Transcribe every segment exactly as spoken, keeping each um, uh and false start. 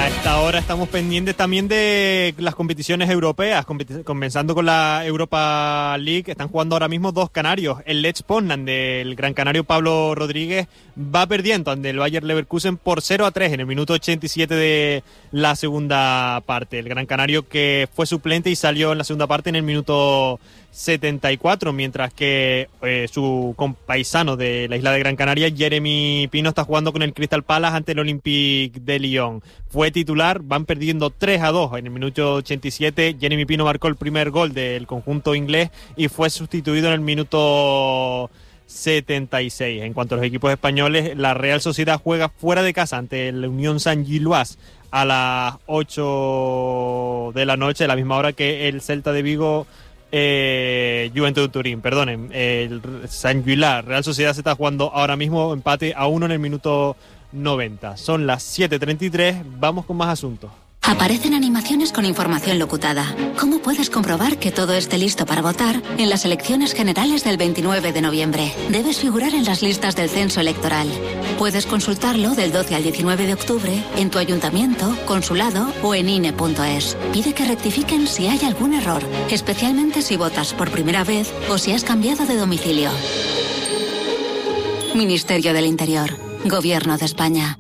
a esta hora estamos pendientes también de las competiciones europeas, competi- comenzando con la Europa League. Están jugando ahora mismo dos canarios. El Lech Poznan del gran canario Pablo Rodríguez va perdiendo ante el Bayer Leverkusen por cero a tres en el minuto ochenta y siete de la segunda parte. El gran canario que fue suplente y salió en la segunda parte en el minuto setenta y cuatro, mientras que eh, su compaisano de la isla de Gran Canaria, Jeremy Pino, está jugando con el Crystal Palace ante el Olympique de Lyon. Fue titular, van perdiendo tres a dos en el minuto ochenta y siete. Jeremy Pino marcó el primer gol del conjunto inglés y fue sustituido en el minuto setenta y seis. En cuanto a los equipos españoles, la Real Sociedad juega fuera de casa ante el Unión Saint-Gilloise a las ocho de la noche, a la misma hora que el Celta de Vigo Eh, Juventud de Turín, perdonen, el San Gilloise, Real Sociedad se está jugando ahora mismo empate a uno en el minuto noventa. Son las siete treinta y tres, vamos con más asuntos. Aparecen animaciones con información locutada. ¿Cómo puedes comprobar que todo esté listo para votar en las elecciones generales del veintinueve de noviembre? Debes figurar en las listas del censo electoral. Puedes consultarlo del doce al diecinueve de octubre en tu ayuntamiento, consulado o en I N E punto es. Pide que rectifiquen si hay algún error, especialmente si votas por primera vez o si has cambiado de domicilio. Ministerio del Interior, Gobierno de España.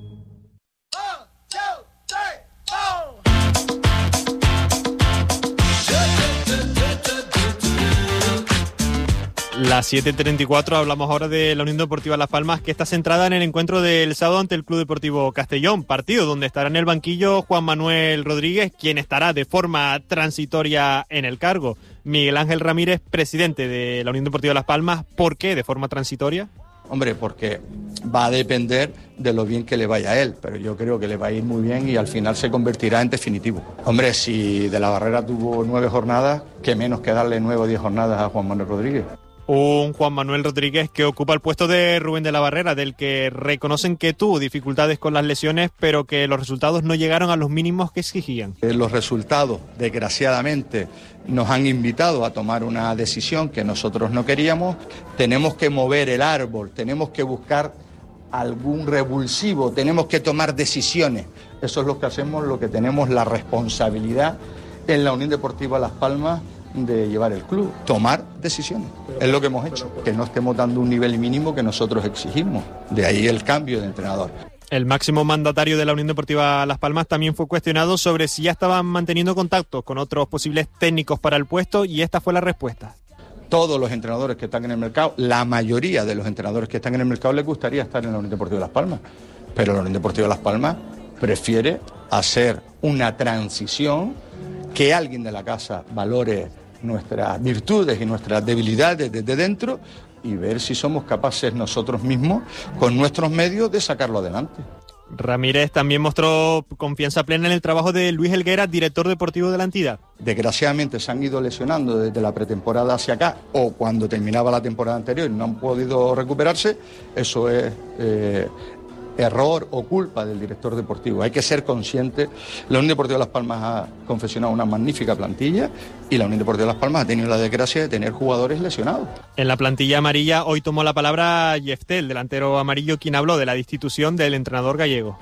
Las siete treinta y cuatro, hablamos ahora de la Unión Deportiva Las Palmas, que está centrada en el encuentro del sábado ante el Club Deportivo Castellón, partido donde estará en el banquillo Juan Manuel Rodríguez, quien estará de forma transitoria en el cargo. Miguel Ángel Ramírez, presidente de la Unión Deportiva Las Palmas, ¿por qué de forma transitoria? Hombre, porque va a depender de lo bien que le vaya a él, pero yo creo que le va a ir muy bien y al final se convertirá en definitivo. Hombre, si De la Barrera tuvo nueve jornadas, qué menos que darle nueve o diez jornadas a Juan Manuel Rodríguez. Un Juan Manuel Rodríguez que ocupa el puesto de Rubén de la Barrera, del que reconocen que tuvo dificultades con las lesiones, pero que los resultados no llegaron a los mínimos que exigían. Los resultados, desgraciadamente, nos han invitado a tomar una decisión que nosotros no queríamos. Tenemos que mover el árbol, tenemos que buscar algún revulsivo, tenemos que tomar decisiones. Eso es lo que hacemos, lo que tenemos la responsabilidad en la Unión Deportiva Las Palmas de llevar el club, tomar decisiones. Es lo que hemos hecho, que no estemos dando un nivel mínimo que nosotros exigimos. De ahí el cambio de entrenador. El máximo mandatario de la Unión Deportiva Las Palmas también fue cuestionado sobre si ya estaban manteniendo contactos con otros posibles técnicos para el puesto, y esta fue la respuesta. Todos los entrenadores que están en el mercado, la mayoría de los entrenadores que están en el mercado les gustaría estar en la Unión Deportiva Las Palmas, pero la Unión Deportiva Las Palmas prefiere hacer una transición, que alguien de la casa valore nuestras virtudes y nuestras debilidades desde dentro y ver si somos capaces nosotros mismos, con nuestros medios, de sacarlo adelante. Ramírez también mostró confianza plena en el trabajo de Luis Helguera, director deportivo de la entidad. Desgraciadamente se han ido lesionando desde la pretemporada hacia acá, o cuando terminaba la temporada anterior y no han podido recuperarse. Eso es eh, error o culpa del director deportivo. Hay que ser consciente. La Unión Deportiva Las Palmas ha confeccionado una magnífica plantilla y la Unión Deportiva Las Palmas ha tenido la desgracia de tener jugadores lesionados. En la plantilla amarilla hoy tomó la palabra Yeftel, delantero amarillo, quien habló de la destitución del entrenador gallego.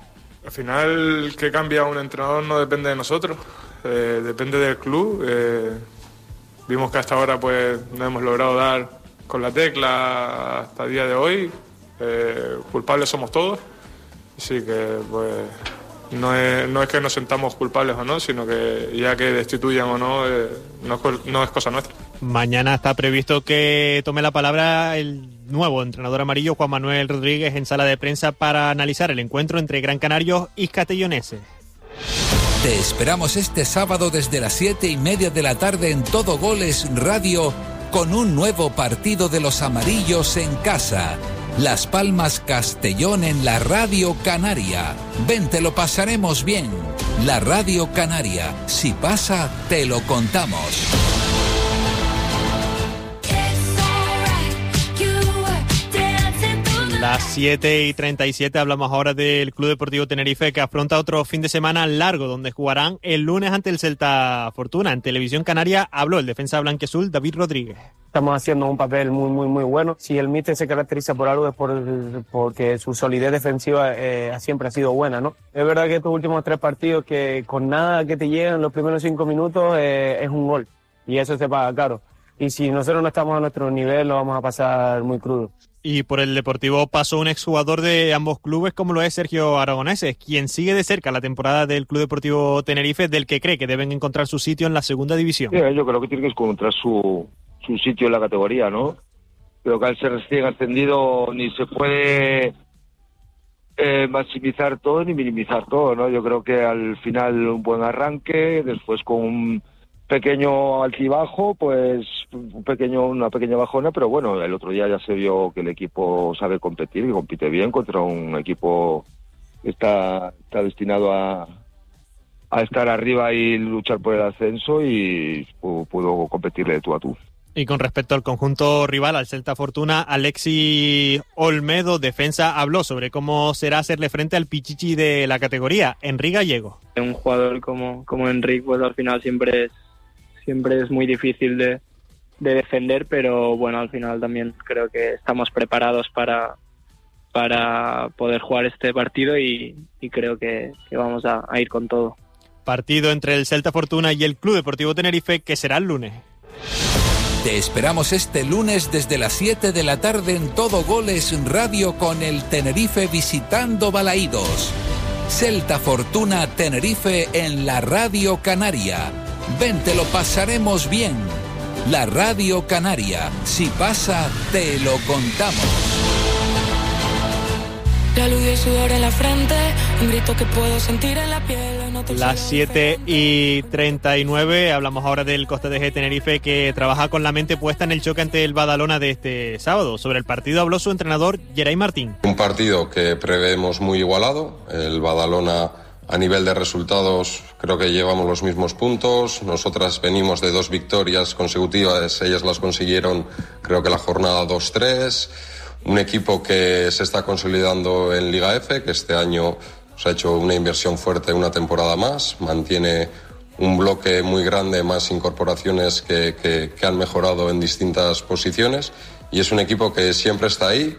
Al final, que cambia un entrenador no depende de nosotros, eh, depende del club. Eh, vimos que hasta ahora pues no hemos logrado dar con la tecla hasta el día de hoy. Eh, culpables somos todos, así que pues no es, no es que nos sentamos culpables o no, sino que ya que destituyan o no, eh, no, es, no es cosa nuestra. Mañana está previsto que tome la palabra el nuevo entrenador amarillo, Juan Manuel Rodríguez, en sala de prensa para analizar el encuentro entre Gran Canarios y Castelloneses. Te esperamos este sábado desde las siete y media de la tarde en Todo Goles Radio, con un nuevo partido de los amarillos en casa. Las Palmas Castellón en la Radio Canaria. Ven, te lo pasaremos bien. La Radio Canaria. Si pasa, te lo contamos. Las siete y treinta y siete hablamos ahora del Club Deportivo Tenerife, que afronta otro fin de semana largo, donde jugarán el lunes ante el Celta Fortuna. En Televisión Canaria habló el defensa blanquiazul David Rodríguez. Estamos haciendo un papel muy, muy, muy bueno. Si el míster se caracteriza por algo es por, porque su solidez defensiva eh, siempre ha sido buena, ¿no? Es verdad que estos últimos tres partidos, que con nada que te llegan los primeros cinco minutos eh, es un gol, y eso se paga caro. Y si nosotros no estamos a nuestro nivel, lo vamos a pasar muy crudo. Y por el Deportivo pasó un exjugador de ambos clubes, como lo es Sergio Aragoneses, quien sigue de cerca la temporada del Club Deportivo Tenerife, del que cree que deben encontrar su sitio en la segunda división. Sí, yo creo que tiene que encontrar su, su sitio en la categoría, ¿no? Creo que al ser recién ascendido ni se puede eh, maximizar todo ni minimizar todo, ¿no? Yo creo que al final un buen arranque, después con un pequeño altibajo, pues un pequeño, una pequeña bajona, pero bueno, el otro día ya se vio que el equipo sabe competir, que compite bien contra un equipo que está, está destinado a, a estar arriba y luchar por el ascenso, y pudo competirle de tú a tú. Y con respecto al conjunto rival, al Celta Fortuna, Alexis Olmedo, defensa, habló sobre cómo será hacerle frente al pichichi de la categoría, Enrique Gallego. Un jugador como, como Enrique, pues al final siempre es siempre es muy difícil de, de defender, pero bueno, al final también creo que estamos preparados para, para poder jugar este partido, y, y creo que, que vamos a, a ir con todo. Partido entre el Celta Fortuna y el Club Deportivo Tenerife, que será el lunes. Te esperamos este lunes desde las siete de la tarde en Todo Goles Radio, con el Tenerife visitando Balaídos. Celta Fortuna Tenerife en la Radio Canaria. Ven, te lo pasaremos bien. La Radio Canaria. Si pasa, te lo contamos. La luz y el sudor en la frente, un grito que puedo sentir en la piel. Las siete y treinta y nueve, hablamos ahora del Costa de G Tenerife, que trabaja con la mente puesta en el choque ante el Badalona de este sábado. Sobre el partido habló su entrenador, Geray Martín. Un partido que preveemos muy igualado. El Badalona, a nivel de resultados, creo que llevamos los mismos puntos. Nosotras venimos de dos victorias consecutivas, ellas las consiguieron, creo que la jornada dos tres. Un equipo que se está consolidando en Liga F, que este año se ha hecho una inversión fuerte una temporada más, mantiene un bloque muy grande, más incorporaciones que, que, que han mejorado en distintas posiciones, y es un equipo que siempre está ahí.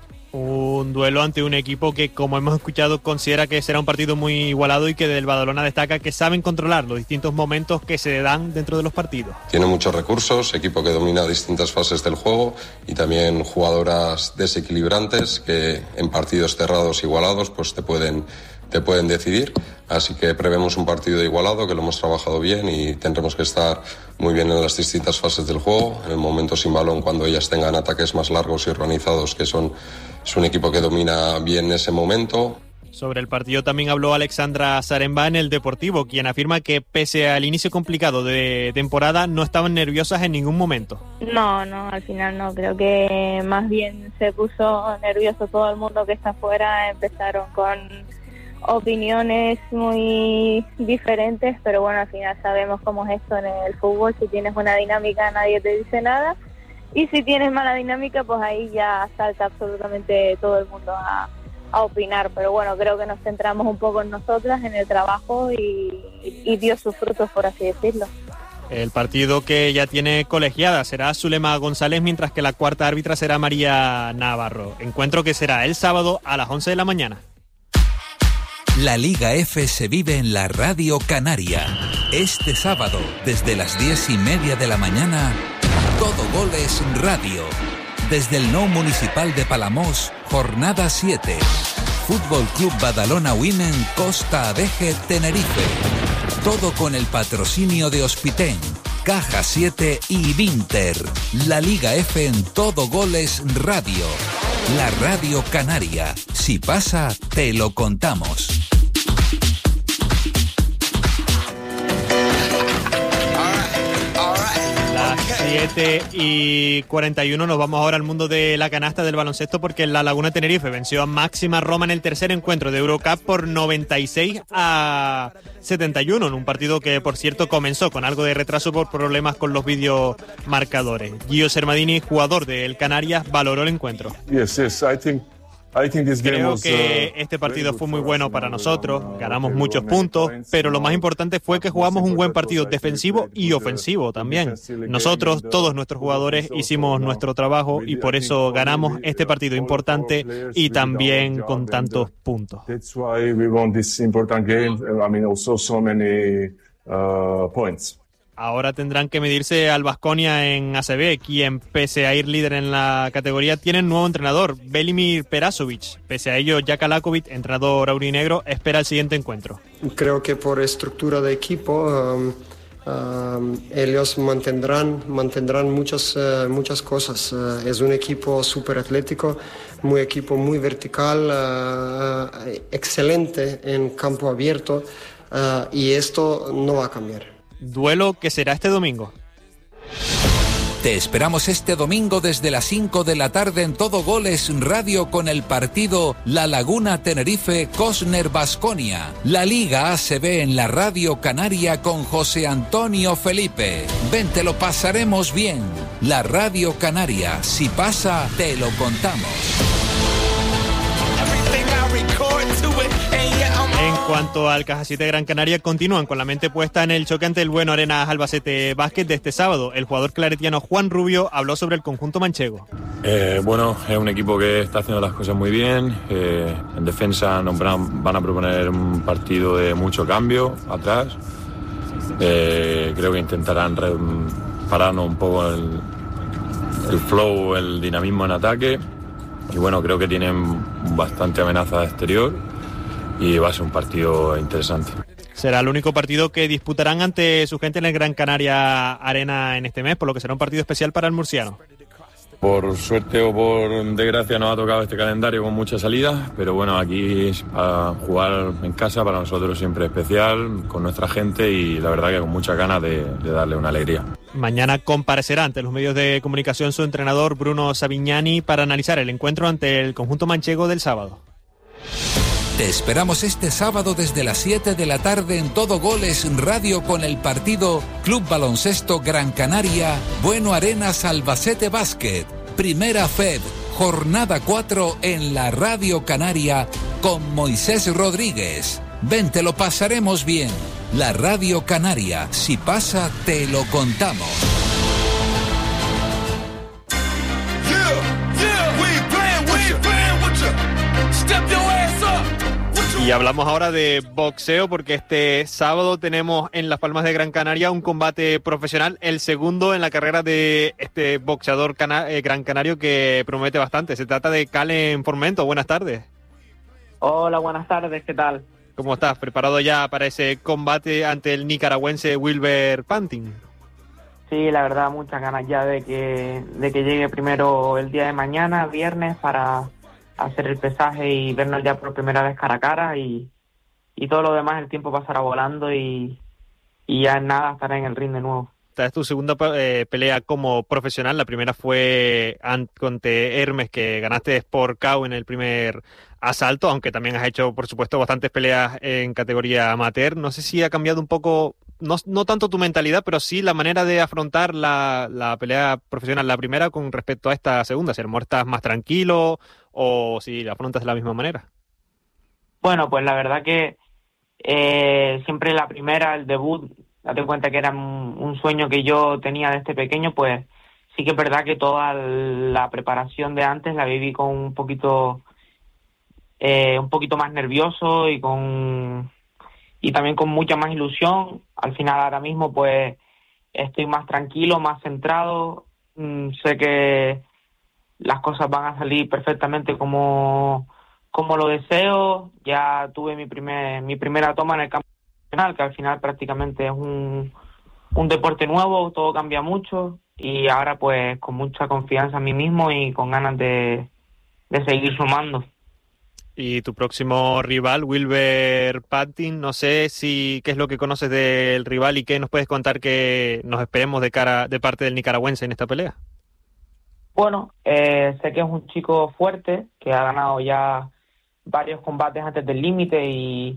Un duelo ante un equipo que, como hemos escuchado, considera que será un partido muy igualado, y que del Badalona destaca que saben controlar los distintos momentos que se dan dentro de los partidos. Tiene muchos recursos, equipo que domina distintas fases del juego, y también jugadoras desequilibrantes que en partidos cerrados igualados pues te pueden, te pueden decidir. Así que prevemos un partido igualado, que lo hemos trabajado bien, y tendremos que estar muy bien en las distintas fases del juego, en el momento sin balón, cuando ellas tengan ataques más largos y organizados, que son es un equipo que domina bien ese momento. Sobre el partido también habló Alexandra Zaremba en el Deportivo, quien afirma que pese al inicio complicado de temporada no estaban nerviosas en ningún momento. No, no, al final no, creo que más bien se puso nervioso todo el mundo que está afuera. Empezaron con opiniones muy diferentes, pero bueno, al final sabemos cómo es esto en el fútbol. Si tienes una dinámica nadie te dice nada, y si tienes mala dinámica pues ahí ya salta absolutamente todo el mundo a, a opinar. Pero bueno, creo que nos centramos un poco en nosotras, en el trabajo, y, y dio sus frutos, por así decirlo. El partido, que ya tiene colegiada, será Zulema González, mientras que la cuarta árbitra será María Navarro. Encuentro que será el sábado a las once de la mañana. La Liga F se vive en la Radio Canaria. Este sábado, desde las diez y media de la mañana, Todo Goles Radio. Desde el Nou Municipal de Palamós, jornada siete. Fútbol Club Badalona Women Costa Adeje Tenerife. Todo con el patrocinio de Hospitén, Caja siete y Vinter. La Liga F en Todo Goles Radio. La Radio Canaria. Si pasa, te lo contamos. siete y cuarenta y uno, nos vamos ahora al mundo de la canasta del baloncesto, porque la Laguna Tenerife venció a Máxima Roma en el tercer encuentro de Eurocup por noventa y seis a setenta y uno, en un partido que, por cierto, comenzó con algo de retraso por problemas con los videomarcadores. Gio Sermadini, jugador del Canarias, valoró el encuentro. Yes, yes, I think Creo que este partido fue muy bueno para nosotros, ganamos muchos puntos, pero lo más importante fue que jugamos un buen partido defensivo y ofensivo también. Nosotros, todos nuestros jugadores, hicimos nuestro trabajo y por eso ganamos este partido importante y también con tantos puntos. Ahora tendrán que medirse al Baskonia en A C B, quien, pese a ir líder en la categoría, tiene un nuevo entrenador, Velimir Perasovic. Pese a ello, Jaka Lakovic, entrenador aurinegro, espera el siguiente encuentro. Creo que por estructura de equipo um, um, ellos mantendrán, mantendrán muchas, uh, muchas cosas. Uh, es un equipo súper atlético, muy equipo muy vertical, uh, uh, excelente en campo abierto uh, y esto no va a cambiar. Duelo que será este domingo. Te esperamos este domingo desde las cinco de la tarde en Todo Goles Radio con el partido La Laguna Tenerife Cosner Baskonia. La Liga A C B en la Radio Canaria con José Antonio Felipe. Ven, te lo pasaremos bien. La Radio Canaria, si pasa, te lo contamos. En cuanto al Caja siete Gran Canaria, continúan con la mente puesta en el choque ante el Bueno Arenas Albacete Basket de este sábado. El jugador claretiano Juan Rubio habló sobre el conjunto manchego. Eh, bueno, es un equipo que está haciendo las cosas muy bien. Eh, en defensa nos van, van a proponer un partido de mucho cambio atrás. Eh, creo que intentarán re, pararnos un poco el, el flow, el dinamismo en ataque. Y bueno, creo que tienen bastante amenaza exterior y va a ser un partido interesante. Será el único partido que disputarán ante su gente en el Gran Canaria Arena en este mes, por lo que será un partido especial para el murciano. Por suerte o por desgracia nos ha tocado este calendario con muchas salidas, pero bueno, aquí a jugar en casa para nosotros siempre especial, con nuestra gente y la verdad que con muchas ganas de, de darle una alegría. Mañana comparecerá ante los medios de comunicación su entrenador Bruno Savignani para analizar el encuentro ante el conjunto manchego del sábado. Te esperamos este sábado desde las siete de la tarde en Todo Goles Radio con el partido Club Baloncesto Gran Canaria, Bueno Arenas Albacete Basket, Primera F E D, jornada cuatro en la Radio Canaria con Moisés Rodríguez. Ven, te lo pasaremos bien. La Radio Canaria, si pasa, te lo contamos. Y hablamos ahora de boxeo porque este sábado tenemos en Las Palmas de Gran Canaria un combate profesional, el segundo en la carrera de este boxeador cana- eh, gran canario que promete bastante. Se trata de Calen Formento. Buenas tardes. Hola, buenas tardes, ¿qué tal? ¿Cómo estás? ¿Preparado ya para ese combate ante el nicaragüense Wilber Pantin? Sí, la verdad, muchas ganas ya de que, de que llegue primero el día de mañana, viernes, para hacer el pesaje y vernos ya por primera vez cara a cara y, y todo lo demás el tiempo pasará volando y, y ya en nada estará en el ring de nuevo. Esta es tu segunda eh, pelea como profesional. La primera fue ante Hermes, que ganaste por K O en el primer asalto, aunque también has hecho, por supuesto, bastantes peleas en categoría amateur. No sé si ha cambiado un poco, no, no tanto tu mentalidad, pero sí la manera de afrontar la, la pelea profesional, la primera, con respecto a esta segunda. Si a lo mejor estás más tranquilo o si la afrontas de la misma manera. Bueno, pues la verdad que eh, siempre la primera, el debut, date cuenta que era un, un sueño que yo tenía desde pequeño, pues sí que es verdad que toda la preparación de antes la viví con un poquito eh, un poquito más nervioso y con y también con mucha más ilusión. Al final ahora mismo pues estoy más tranquilo, más centrado, mm, sé que las cosas van a salir perfectamente como, como lo deseo. Ya tuve mi primer mi primera toma en el campo nacional, que al final prácticamente es un, un deporte nuevo, todo cambia mucho y ahora pues con mucha confianza en mí mismo y con ganas de, de seguir sumando. Y tu próximo rival, Wilber Pantin, no sé si qué es lo que conoces del rival y qué nos puedes contar que nos esperemos de cara de parte del nicaragüense en esta pelea. Bueno, eh, sé que es un chico fuerte, que ha ganado ya varios combates antes del límite y,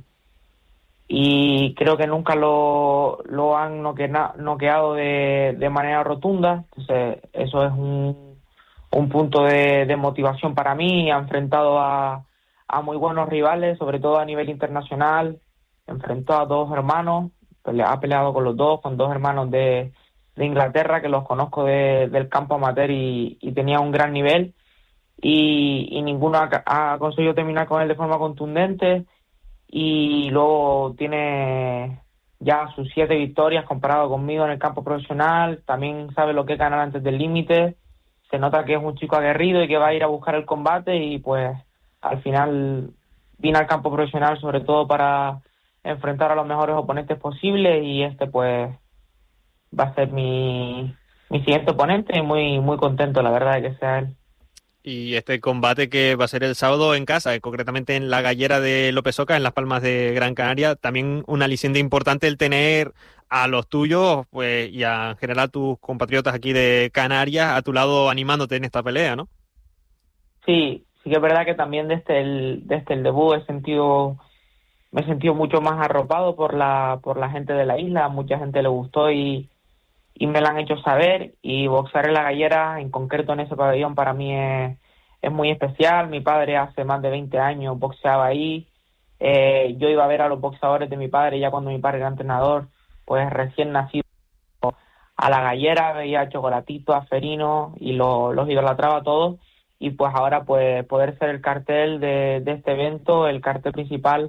y creo que nunca lo, lo han noquea, noqueado de, de manera rotunda. Entonces, eso es un, un punto de, de motivación para mí. Ha enfrentado a, a muy buenos rivales, sobre todo a nivel internacional. Enfrentó a dos hermanos, pelea, ha peleado con los dos, con dos hermanos de, de Inglaterra, que los conozco de, del campo amateur y, y tenía un gran nivel. Y, y ninguno ha, ha conseguido terminar con él de forma contundente. Y luego tiene ya sus siete victorias comparado conmigo en el campo profesional. También sabe lo que es ganar antes del límite. Se nota que es un chico aguerrido y que va a ir a buscar el combate, y pues al final vine al campo profesional sobre todo para enfrentar a los mejores oponentes posibles, y este pues va a ser mi, mi siguiente oponente, y muy, muy contento la verdad de que sea él. Y este combate que va a ser el sábado en casa, concretamente en la gallera de López Oca, en Las Palmas de Gran Canaria, también un aliciente importante el tener a los tuyos, pues, y a, en general a tus compatriotas aquí de Canarias a tu lado animándote en esta pelea, ¿no? Sí, sí que es verdad que también desde el, desde el debut he sentido, me he sentido mucho más arropado por la, por la gente de la isla. Mucha gente le gustó y, y me lo han hecho saber, y boxear en la gallera, en concreto en ese pabellón, para mí es, es muy especial. Mi padre hace más de veinte años boxeaba ahí. Eh, yo iba a ver a los boxeadores de mi padre ya cuando mi padre era entrenador, pues recién nacido, a la gallera, veía a Chocolatito, a Ferino, y lo, los idolatraba a todos. Y pues ahora pues poder ser el cartel de, de este evento, el cartel principal,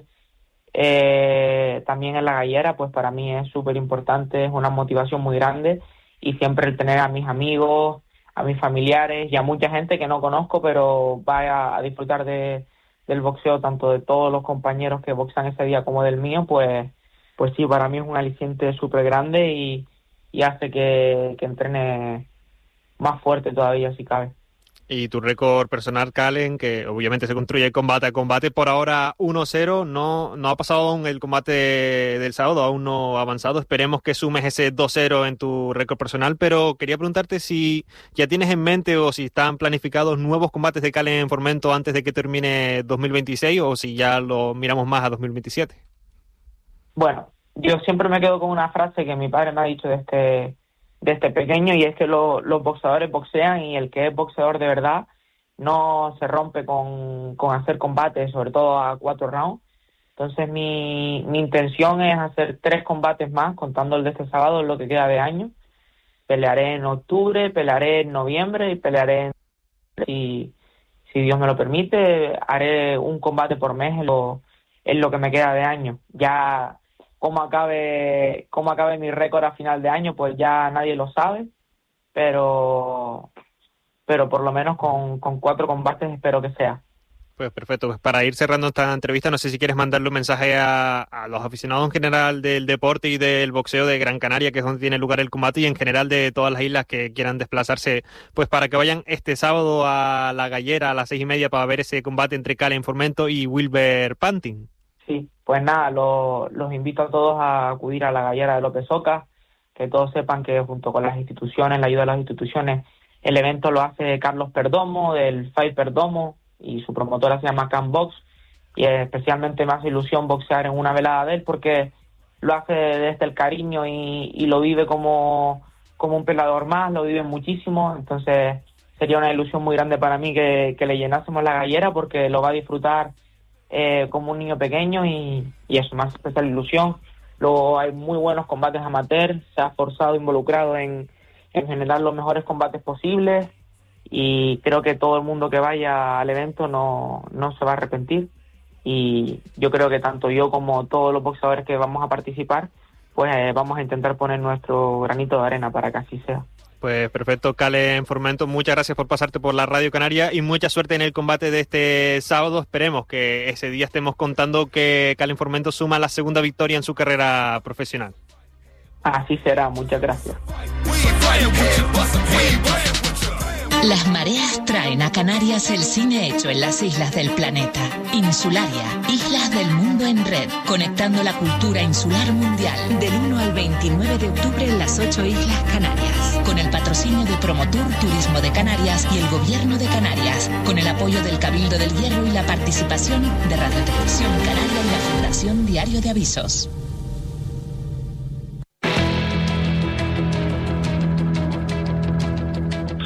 eh, también en la gallera, pues para mí es súper importante, es una motivación muy grande. Y siempre el tener a mis amigos, a mis familiares y a mucha gente que no conozco, pero vaya a disfrutar de, del boxeo, tanto de todos los compañeros que boxean ese día como del mío, pues pues sí, para mí es un aliciente súper grande, y, y hace que, que entrene más fuerte todavía si cabe. Y tu récord personal, Calen, que obviamente se construye combate a combate, por ahora uno cero, no, no ha pasado aún el combate del sábado, aún no ha avanzado. Esperemos que sumes ese dos cero en tu récord personal, pero quería preguntarte si ya tienes en mente o si están planificados nuevos combates de Calen en Formento antes de que termine dos mil veintiséis, o si ya lo miramos más a dos mil veintisiete. Bueno, yo siempre me quedo con una frase que mi padre me ha dicho desde, desde pequeño, y es que lo, los boxeadores boxean, y el que es boxeador de verdad no se rompe con, con hacer combates, sobre todo a cuatro rounds. Entonces mi, mi intención es hacer tres combates más, contando el de este sábado, lo que queda de año. Pelearé en octubre, pelearé en noviembre y pelearé en... Y si Dios me lo permite, haré un combate por mes en lo, en lo que me queda de año. Ya... Cómo acabe, cómo acabe mi récord a final de año, pues ya nadie lo sabe, pero pero por lo menos con, con cuatro combates espero que sea. Pues perfecto, pues para ir cerrando esta entrevista, no sé si quieres mandarle un mensaje a, a los aficionados en general del deporte y del boxeo de Gran Canaria, que es donde tiene lugar el combate, y en general de todas las islas que quieran desplazarse, pues para que vayan este sábado a la gallera a las seis y media para ver ese combate entre Calen Formento y Wilber Pantin. Sí, pues nada, lo, los invito a todos a acudir a la gallera de López Oca, que todos sepan que junto con las instituciones, la ayuda de las instituciones, el evento lo hace Carlos Perdomo, del Fight Perdomo, y su promotora se llama Can Box, y especialmente me hace ilusión boxear en una velada de él, porque lo hace desde el cariño y, y lo vive como, como un peleador más, lo vive muchísimo. Entonces sería una ilusión muy grande para mí que, que le llenásemos la gallera, porque lo va a disfrutar Eh, como un niño pequeño, y, y eso, más especial ilusión. Luego hay muy buenos combates amateur, se ha forzado, involucrado en, en generar los mejores combates posibles, y creo que todo el mundo que vaya al evento no, no se va a arrepentir, y yo creo que tanto yo como todos los boxeadores que vamos a participar, pues eh, vamos a intentar poner nuestro granito de arena para que así sea. Pues perfecto, Calen Formento, muchas gracias por pasarte por la Radio Canaria y mucha suerte en el combate de este sábado. Esperemos que ese día estemos contando que Calen Formento suma la segunda victoria en su carrera profesional. Así será, muchas gracias. Las mareas traen a Canarias el cine hecho en las islas del planeta. Insularia, Islas del Mundo en Red, conectando la cultura insular mundial. Del uno al veintinueve de octubre en las ocho Islas Canarias. Con el patrocinio de Promotur Turismo de Canarias y el Gobierno de Canarias. Con el apoyo del Cabildo del Hierro y la participación de Radio Televisión Canaria y la Fundación Diario de Avisos.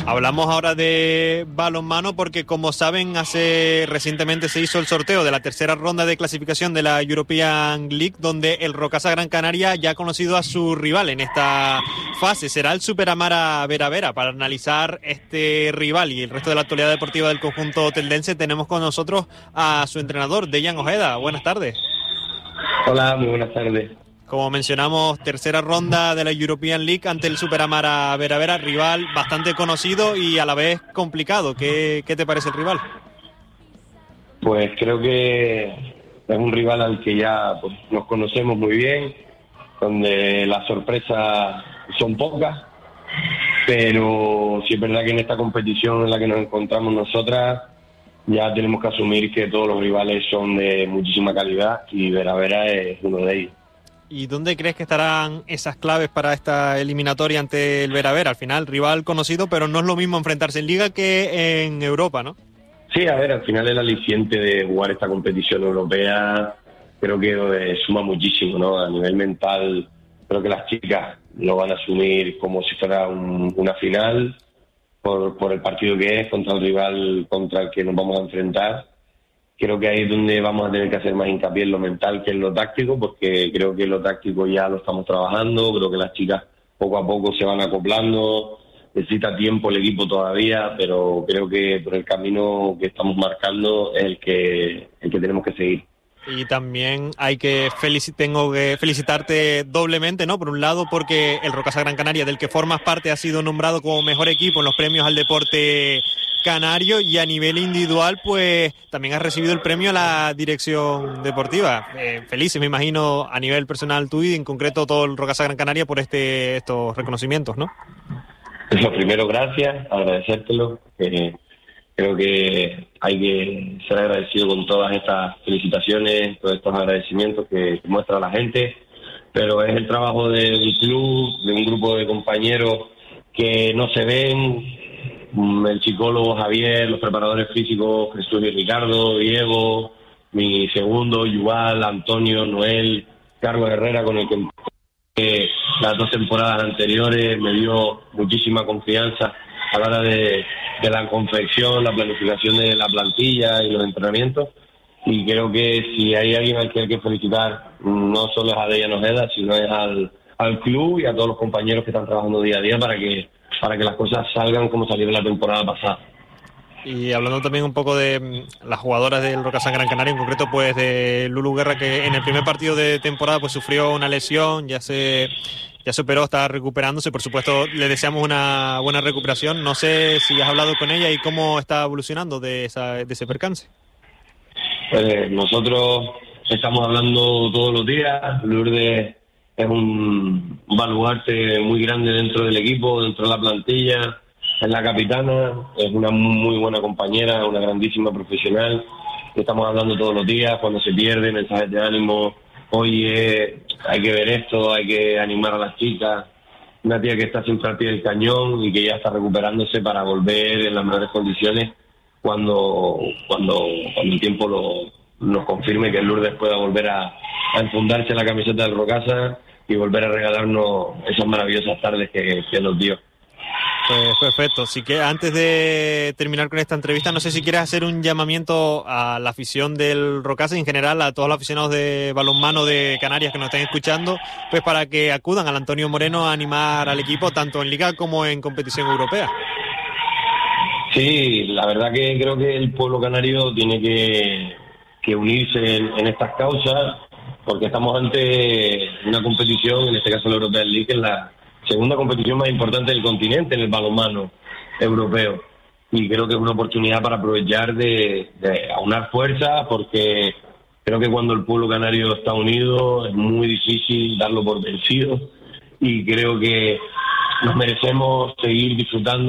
Hablamos ahora de balonmano porque, como saben, hace recientemente se hizo el sorteo de la tercera ronda de clasificación de la European League, donde el Rocasa Gran Canaria ya ha conocido a su rival en esta fase. Será el Superamara Vera Vera. Para analizar este rival y el resto de la actualidad deportiva del conjunto teldense, tenemos con nosotros a su entrenador, Dejan Ojeda. Buenas tardes. Hola, muy buenas tardes. Como mencionamos, tercera ronda de la European League ante el Superamara Vera Vera, rival bastante conocido y a la vez complicado. ¿Qué, qué te parece el rival? Pues creo que es un rival al que ya pues, nos conocemos muy bien, donde las sorpresas son pocas, pero sí es verdad que en esta competición en la que nos encontramos nosotras ya tenemos que asumir que todos los rivales son de muchísima calidad y Vera Vera es uno de ellos. ¿Y dónde crees que estarán esas claves para esta eliminatoria ante el Vera Vera? Al final, rival conocido, pero no es lo mismo enfrentarse en Liga que en Europa, ¿no? Sí, a ver, al final el aliciente de jugar esta competición europea creo que eh, suma muchísimo, ¿no? A nivel mental, creo que las chicas lo van a asumir como si fuera un, una final por, por el partido que es, contra el rival contra el que nos vamos a enfrentar. Creo que ahí es donde vamos a tener que hacer más hincapié en lo mental que en lo táctico, porque creo que lo táctico ya lo estamos trabajando, creo que las chicas poco a poco se van acoplando, necesita tiempo el equipo todavía, pero creo que por el camino que estamos marcando es el que, el que tenemos que seguir. Y también hay que felici- tengo que felicitarte doblemente, ¿no? Por un lado, porque el Rocasa Gran Canaria, del que formas parte, ha sido nombrado como mejor equipo en los premios al deporte canario, y a nivel individual, pues también has recibido el premio a la dirección deportiva. Eh, felices, me imagino, a nivel personal tú y en concreto todo el Rocasa Gran Canaria por este estos reconocimientos, ¿no? Lo primero, gracias, agradecértelo. Eh, creo que hay que ser agradecido con todas estas felicitaciones, todos estos agradecimientos que muestra la gente, pero es el trabajo de un club, de un grupo de compañeros que no se ven. El psicólogo Javier, los preparadores físicos Jesús y Ricardo, Diego, mi segundo, Yuval, Antonio, Noel, Carlos Herrera, con el que eh, las dos temporadas anteriores me dio muchísima confianza a la hora de, de la confección, la planificación de la plantilla y los entrenamientos. Y creo que si hay alguien al que hay que felicitar, no solo es a Dejan Ojeda, sino es al, al club y a todos los compañeros que están trabajando día a día para que para que las cosas salgan como salieron la temporada pasada. Y hablando también un poco de las jugadoras del Rocasa Gran Canaria, en concreto pues de Lulu Guerra, que en el primer partido de temporada pues sufrió una lesión, ya se ya se operó, está recuperándose, por supuesto le deseamos una buena recuperación. No sé si has hablado con ella y cómo está evolucionando de, esa, de ese percance. Pues nosotros estamos hablando todos los días. Lourdes es un baluarte muy grande dentro del equipo, dentro de la plantilla, es la capitana, es una muy buena compañera, una grandísima profesional. Estamos hablando todos los días, cuando se pierde, mensajes de ánimo, oye, hay que ver esto, hay que animar a las chicas. Una tía que está siempre al pie del cañón y que ya está recuperándose para volver en las mejores condiciones cuando cuando, cuando el tiempo lo, nos confirme que Lourdes pueda volver a, a enfundarse en la camiseta del Rocasa y volver a regalarnos esas maravillosas tardes que, que nos dio. Pues perfecto. Así que antes de terminar con esta entrevista, no sé si quieres hacer un llamamiento a la afición del Rocasa y en general a todos los aficionados de balonmano de Canarias que nos estén escuchando, pues para que acudan al Antonio Moreno a animar al equipo tanto en Liga como en competición europea. Sí, la verdad que creo que el pueblo canario tiene que, que unirse en, en estas causas, porque estamos ante una competición, en este caso la European League, que es la segunda competición más importante del continente en el balonmano europeo. Y creo que es una oportunidad para aprovechar de, de aunar fuerzas, porque creo que cuando el pueblo canario está unido es muy difícil darlo por vencido. Y creo que nos merecemos seguir disfrutando